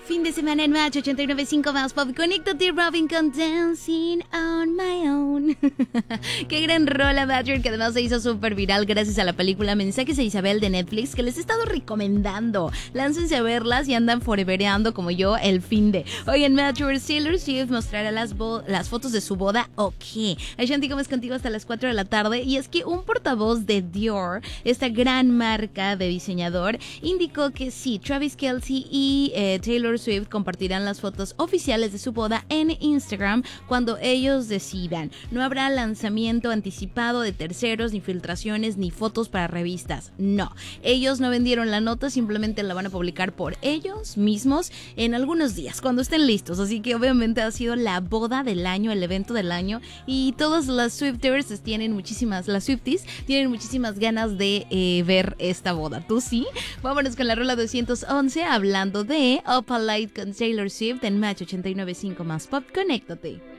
Fin de semana en Match 89.5 más pop. Conéctate, Robin, con Dancing on My Own. Qué gran rola, Matcher, que además se hizo súper viral gracias a la película Mensajes a Isabel de Netflix, que les he estado recomendando. Láncense a verlas y andan forevereando como yo el fin de. Hoy en Matcher, Taylor Swift mostrará las fotos de su boda. Ok. Ashanti Gómez contigo hasta las 4 de la tarde. Y es que un portavoz de Dior, esta gran marca de diseñador, indicó que sí, Travis Kelce y Taylor Swift compartirán las fotos oficiales de su boda en Instagram cuando ellos decidan. No habrá lanzamiento anticipado de terceros, ni filtraciones, ni fotos para revistas. No, ellos no vendieron la nota, simplemente la van a publicar por ellos mismos en algunos días, cuando estén listos. Así que obviamente ha sido la boda del año, el evento del año, y todas las Swifties tienen muchísimas ganas de ver esta boda. ¿Tú sí? Vámonos con la rola 211 hablando de Opalite con Taylor Swift en Match 89.5 más pop. Conéctate.